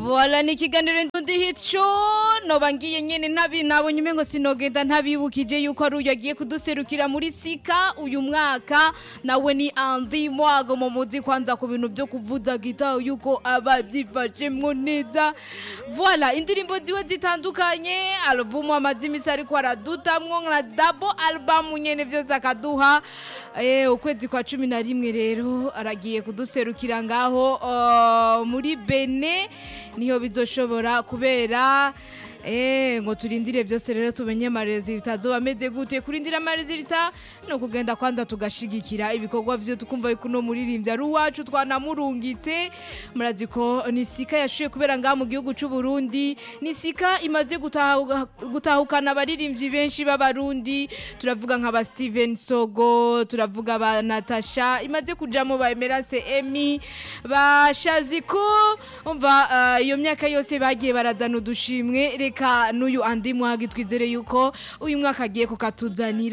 Voila ni kiganiro ndundi hit show no bangiye nyene nabonye umengo sinogenda ntabibukije yuko ari uyu agiye kuduserukira muri Sika uyu mwaka nawe ni Andy Mwago mu muzi kwanza ku bintu byo kuvuza gitaho yuko ababyifashemwo neza. Voila indirimbo ziwe zitandukanye, album amazimisi ariko aradutamwo nka double album nyene byose akaduha ukwezi kwa 11 rero aragiye kuduserukira ngaho muri Bene niyo bizoshobora kubera ngo turindire byose rero tumenye amarezilita zo bameze gute. Kurindira amarezilita no kugenda kwanza tugashigikira ibikorwa vyo tukumva yuko no muririmbya ari uwacu twanamurungitse. Murazi ko ni Sika yashuye kubera ngaha mu gihugu cy'u Burundi, ni Sika imaze gutahukana abaririmbyi benshi b'abarundi, turavuga nka ba Steven Sogo, turavuga ba Natasha, imaze kujamo ba Emerance Emi, ba Shaziko, umva iyo myaka yose bagiye barazana udushimwe. Reka n'uyu Andy Mwago twizere yuko uyu mwaka agiye kukatuzanira